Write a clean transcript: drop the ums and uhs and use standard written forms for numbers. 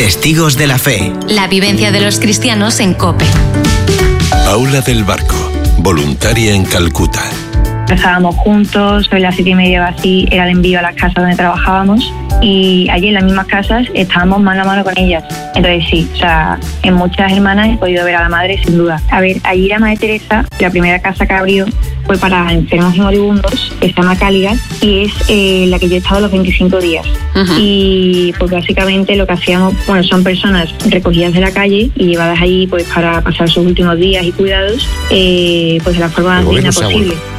Testigos de la Fe. La vivencia de los cristianos en COPE. Paula del Barco, voluntaria en Calcuta. Estábamos juntos, sobre las 7:30 o así era el envío a las casas donde trabajábamos y allí en las mismas casas estábamos mano a mano con ellas. Entonces sí, o sea, en muchas hermanas he podido ver a la madre sin duda. A ver, allí la Madre Teresa, la primera casa que abrió fue para enfermos y moribundos, que se llama Cálidas, y es la que yo he estado los 25 días. Uh-huh. Y pues básicamente lo que hacíamos, bueno, son personas recogidas de la calle y llevadas allí pues para pasar sus últimos días y cuidados, pues de la forma más digna posible.